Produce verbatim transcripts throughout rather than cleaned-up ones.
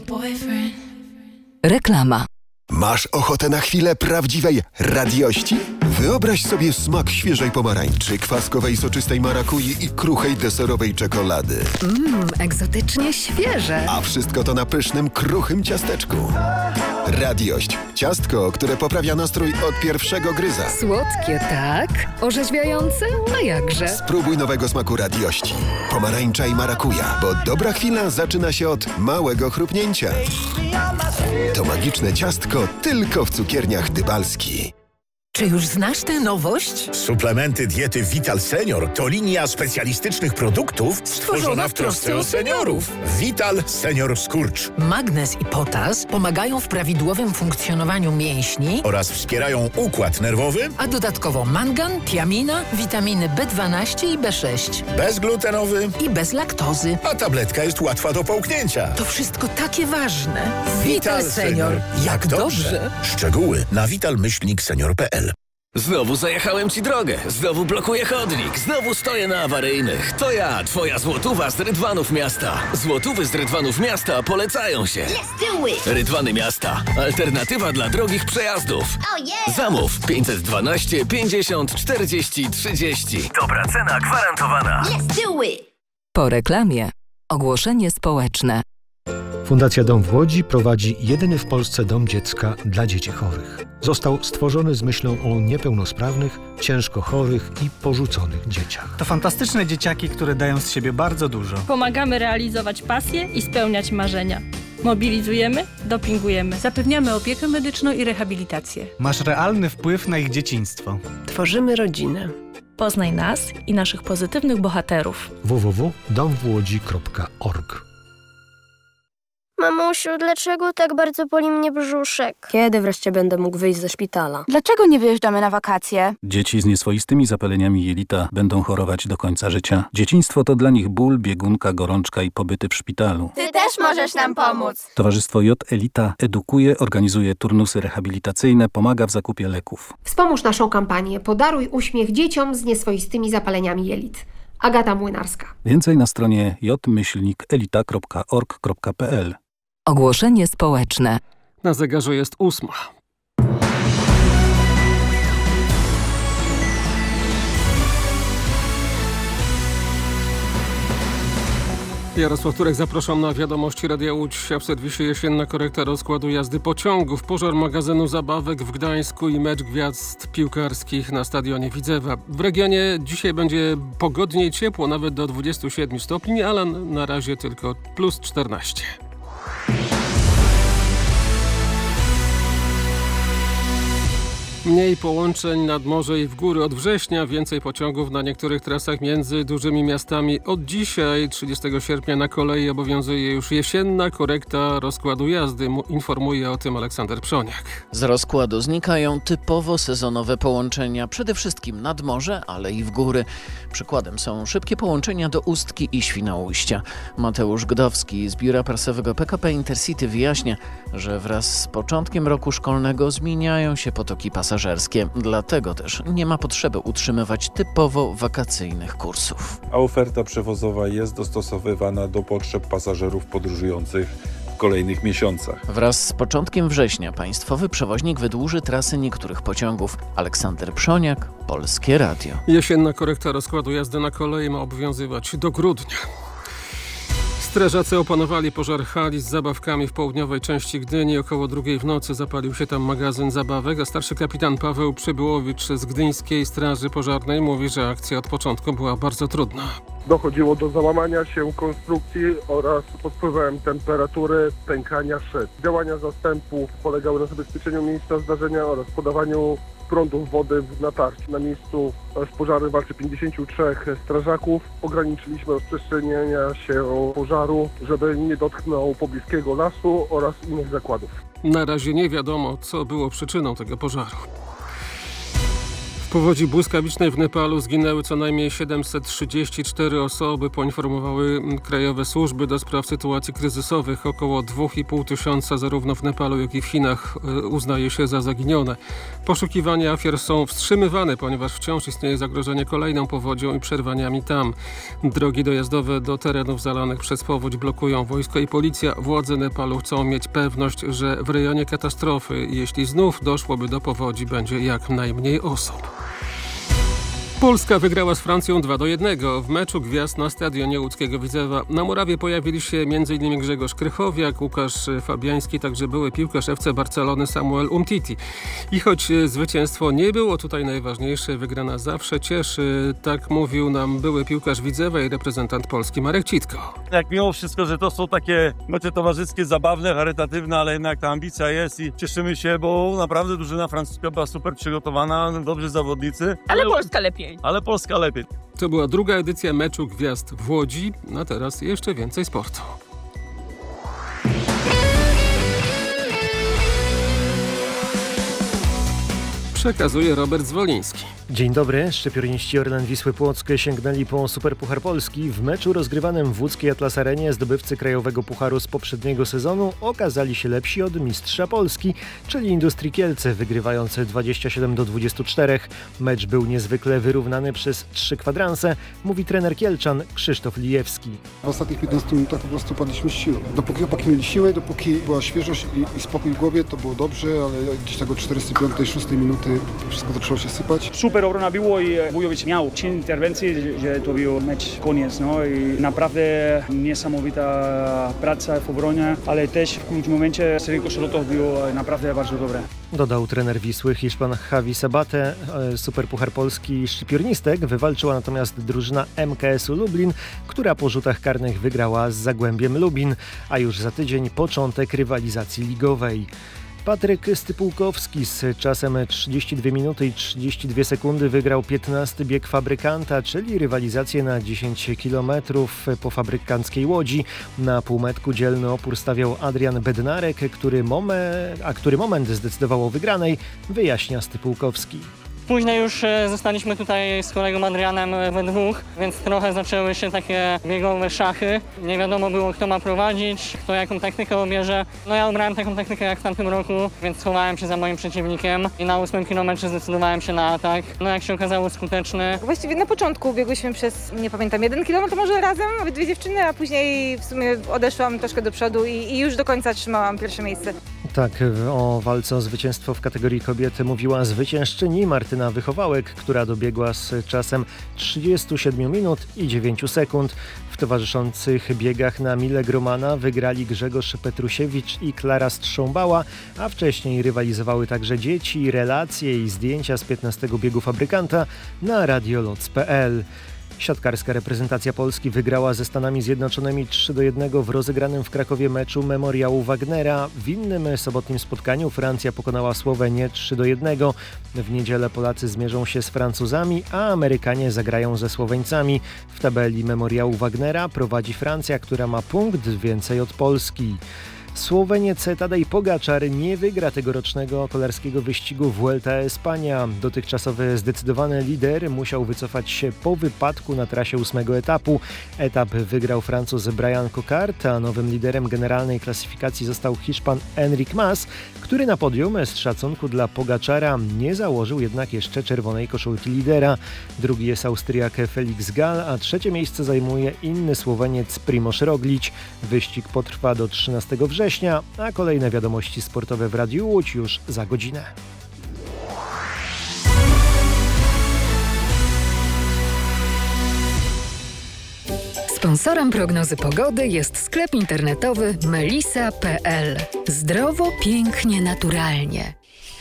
boyfriend. Reklama. Masz ochotę na chwilę prawdziwej radiości? Wyobraź sobie smak świeżej pomarańczy, kwaskowej soczystej marakui i kruchej deserowej czekolady. Mmm, egzotycznie świeże. A wszystko to na pysznym, kruchym ciasteczku. Radiość. Ciastko, które poprawia nastrój od pierwszego gryza. Słodkie, tak? Orzeźwiające? A jakże? Spróbuj nowego smaku radiości. Pomarańcza i marakuja, bo dobra chwila zaczyna się od małego chrupnięcia. To magiczne ciastko tylko w cukierniach Dybalski. Czy już znasz tę nowość? Suplementy diety Vital Senior to linia specjalistycznych produktów stworzona w trosce o seniorów. Vital Senior Skurcz. Magnez i potas pomagają w prawidłowym funkcjonowaniu mięśni Oraz wspierają układ nerwowy. A dodatkowo mangan, tiamina, witaminy B dwanaście i B sześć. Bezglutenowy. I bez laktozy. A tabletka jest łatwa do połknięcia. To wszystko takie ważne. Vital Senior. Jak dobrze. Szczegóły na vital myślnik senior kropka p l. Znowu zajechałem ci drogę, znowu blokuję chodnik, znowu stoję na awaryjnych. To ja, twoja złotówa z Rydwanów Miasta. Złotówy z Rydwanów Miasta polecają się. Let's do it! Rydwany Miasta. Alternatywa dla drogich przejazdów. Oh yeah! Zamów pięćset dwanaście pięćdziesiąt czterdzieści trzydzieści. Dobra cena gwarantowana. Let's do it! Po reklamie. Ogłoszenie społeczne. Fundacja Dom w Łodzi prowadzi jedyny w Polsce dom dziecka dla dzieci chorych. Został stworzony z myślą o niepełnosprawnych, ciężko chorych i porzuconych dzieciach. To fantastyczne dzieciaki, które dają z siebie bardzo dużo. Pomagamy realizować pasje i spełniać marzenia. Mobilizujemy, dopingujemy. Zapewniamy opiekę medyczną i rehabilitację. Masz realny wpływ na ich dzieciństwo. Tworzymy rodzinę. Poznaj nas i naszych pozytywnych bohaterów. w w w kropka dom w łodzi kropka org. Mamusiu, dlaczego tak bardzo boli mnie brzuszek? Kiedy wreszcie będę mógł wyjść ze szpitala? Dlaczego nie wyjeżdżamy na wakacje? Dzieci z nieswoistymi zapaleniami jelita będą chorować do końca życia. Dzieciństwo to dla nich ból, biegunka, gorączka i pobyty w szpitalu. Ty też możesz nam pomóc. Towarzystwo J Elita edukuje, organizuje turnusy rehabilitacyjne, pomaga w zakupie leków. Wspomóż naszą kampanię Podaruj uśmiech dzieciom z nieswoistymi zapaleniami jelit. Agata Młynarska. Więcej na stronie j myślnik elita kropka org kropka p l. Ogłoszenie społeczne. Na zegarze jest ósma. Jarosław Turek, zapraszam na wiadomości Radia Łódź. W serwisie jesienna korekta rozkładu jazdy pociągów, pożar magazynu zabawek w Gdańsku i mecz gwiazd piłkarskich na stadionie Widzewa. W regionie dzisiaj będzie pogodniej, ciepło, nawet do dwudziestu siedmiu stopni, ale na razie tylko plus czternaście. Mniej połączeń nad morze i w góry od września, więcej pociągów na niektórych trasach między dużymi miastami. Od dzisiaj, trzydziestego sierpnia, na kolei obowiązuje już jesienna korekta rozkładu jazdy. Informuje o tym Aleksander Przoniak. Z rozkładu znikają typowo sezonowe połączenia, przede wszystkim nad morze, ale i w góry. Przykładem są szybkie połączenia do Ustki i Świnoujścia. Mateusz Gdowski z biura prasowego P K P Intercity wyjaśnia, że wraz z początkiem roku szkolnego zmieniają się potoki pasażerskie. Dlatego też nie ma potrzeby utrzymywać typowo wakacyjnych kursów. A oferta przewozowa jest dostosowywana do potrzeb pasażerów podróżujących w kolejnych miesiącach. Wraz z początkiem września państwowy przewoźnik wydłuży trasy niektórych pociągów. Aleksander Przoniak, Polskie Radio. Jesienna korekta rozkładu jazdy na kolei ma obowiązywać do grudnia. Strażacy opanowali pożar hali z zabawkami w południowej części Gdyni. Około drugiej w nocy zapalił się tam magazyn zabawek, a starszy kapitan Paweł Przybyłowicz z Gdyńskiej Straży Pożarnej mówi, że akcja od początku była bardzo trudna. Dochodziło do załamania się konstrukcji oraz pod wpływem temperatury pękania szyb. Działania zastępów polegały na zabezpieczeniu miejsca zdarzenia oraz podawaniu prądów wody w natarciu. Na miejscu z pożarem walczy pięćdziesięciu trzech strażaków. Ograniczyliśmy rozprzestrzeniania się pożaru, żeby nie dotknął pobliskiego lasu oraz innych zakładów. Na razie nie wiadomo, co było przyczyną tego pożaru. W powodzi błyskawicznej w Nepalu zginęły co najmniej siedemset trzydzieści cztery osoby, poinformowały krajowe służby do spraw sytuacji kryzysowych. Około dwa i pół tysiąca zarówno w Nepalu, jak i w Chinach uznaje się za zaginione. Poszukiwania ofiar są wstrzymywane, ponieważ wciąż istnieje zagrożenie kolejną powodzią i przerwaniami tam. Drogi dojazdowe do terenów zalanych przez powódź blokują wojsko i policja. Władze Nepalu chcą mieć pewność, że w rejonie katastrofy, jeśli znów doszłoby do powodzi, będzie jak najmniej osób. Polska wygrała z Francją dwa do jednego w meczu gwiazd na stadionie łódzkiego Widzewa. Na murawie pojawili się m.in. Grzegorz Krychowiak, Łukasz Fabiański, także były piłkarz F C Barcelony Samuel Umtiti. I choć zwycięstwo nie było tutaj najważniejsze, wygrana zawsze cieszy. Tak mówił nam były piłkarz Widzewa i reprezentant Polski Marek Citko. Jak mimo wszystko, że to są takie mecze towarzyskie, zabawne, charytatywne, ale jednak ta ambicja jest i cieszymy się, bo naprawdę drużyna francuska była super przygotowana, dobrzy zawodnicy. Ale Polska lepiej. Ale Polska lepiej. To była druga edycja meczu gwiazd w Łodzi, a teraz jeszcze więcej sportu. Przekazuje Robert Zwoliński. Dzień dobry. Szczypiorniści Orlen Wisły Płock sięgnęli po Superpuchar Polski. W meczu rozgrywanym w łódzkiej Atlas Arenie zdobywcy krajowego pucharu z poprzedniego sezonu okazali się lepsi od mistrza Polski, czyli Industrii Kielce, wygrywający dwadzieścia siedem do dwudziestu czterech. Mecz był niezwykle wyrównany przez trzy kwadranse, mówi trener Kielczan Krzysztof Lijewski. W ostatnich piętnastu minutach po prostu padliśmy z siłą. Dopóki chłopaki mieli siłę, dopóki była świeżość i, i spokój w głowie, to było dobrze, ale gdzieś tak od czterdziestej piątej szóstej minuty wszystko zaczęło się sypać. Super obrona było i Wujowicz miał trzy interwencje, że to był mecz koniec. No i naprawdę niesamowita praca w obronie, ale też w którymś momencie serii koszulotów było naprawdę bardzo dobre. Dodał trener Wisły Hiszpan Javi Sabate. Superpuchar Polski szczypiornistek wywalczyła natomiast drużyna M K S u Lublin, która po rzutach karnych wygrała z Zagłębiem Lubin, a już za tydzień początek rywalizacji ligowej. Patryk Stypułkowski z czasem trzydzieści dwie minuty i trzydzieści dwie sekundy wygrał piętnasty bieg Fabrykanta, czyli rywalizację na dziesięć kilometrów po fabrykanckiej łodzi. Na półmetku dzielny opór stawiał Adrian Bednarek, który momen, a który moment zdecydował o wygranej, wyjaśnia Stypułkowski. Później już zostaliśmy tutaj z kolegą Adrianem we dwóch, więc trochę zaczęły się takie biegowe szachy. Nie wiadomo było, kto ma prowadzić, kto jaką taktykę obierze. No ja obrałem taką taktykę jak w tamtym roku, więc schowałem się za moim przeciwnikiem i na ósmym kilometrze zdecydowałem się na atak. No jak się okazało, skuteczny. Właściwie na początku biegłyśmy przez, nie pamiętam, jeden kilometr może razem, dwie dziewczyny, a później w sumie odeszłam troszkę do przodu i, i już do końca trzymałam pierwsze miejsce. Tak, o walce o zwycięstwo w kategorii kobiety mówiła zwyciężczyni Martyna Wychowałek, która dobiegła z czasem trzydziestu siedmiu minut i dziewięciu sekund. W towarzyszących biegach na Milę Gromana wygrali Grzegorz Petrusiewicz i Klara Strząbała, a wcześniej rywalizowały także dzieci, relacje i zdjęcia z piętnastego biegu Fabrykanta na radioloc kropka p l. Siatkarska reprezentacja Polski wygrała ze Stanami Zjednoczonymi trzy do jednego w rozegranym w Krakowie meczu Memoriału Wagnera. W innym sobotnim spotkaniu Francja pokonała Słowenię trzy do jednego. W niedzielę Polacy zmierzą się z Francuzami, a Amerykanie zagrają ze Słoweńcami. W tabeli Memoriału Wagnera prowadzi Francja, która ma punkt więcej od Polski. Słoweniec Tadej Pogaczar nie wygra tegorocznego kolarskiego wyścigu Vuelta a España. Dotychczasowy zdecydowany lider musiał wycofać się po wypadku na trasie ósmego etapu. Etap wygrał Francuz Brian Coquart, a nowym liderem generalnej klasyfikacji został Hiszpan Enric Mas, który na podium z szacunku dla Pogaczara nie założył jednak jeszcze czerwonej koszulki lidera. Drugi jest Austriak Felix Gall, a trzecie miejsce zajmuje inny Słoweniec Primož Roglič. Wyścig potrwa do trzynastego września, a kolejne wiadomości sportowe w Radiu Łódź już za godzinę. Sponsorem prognozy pogody jest sklep internetowy melisa kropka p l. Zdrowo, pięknie, naturalnie.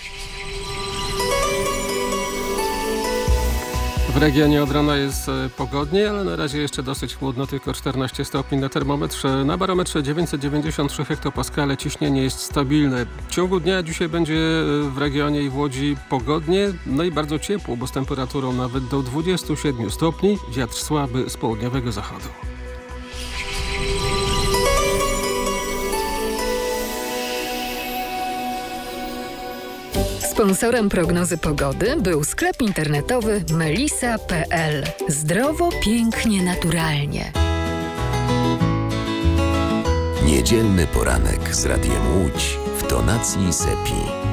W regionie od rana jest pogodnie, ale na razie jeszcze dosyć chłodno, tylko czternaście stopni na termometrze. Na barometrze dziewięćset dziewięćdziesiąt trzy hektopaskale, ciśnienie jest stabilne. W ciągu dnia dzisiaj będzie w regionie i w Łodzi pogodnie, no i bardzo ciepło, bo z temperaturą nawet do dwudziestu siedmiu stopni, wiatr słaby z południowego zachodu. Sponsorem prognozy pogody był sklep internetowy melisa kropka p l. Zdrowo, pięknie, naturalnie. Niedzielny poranek z Radiem Łódź w tonacji Sepi.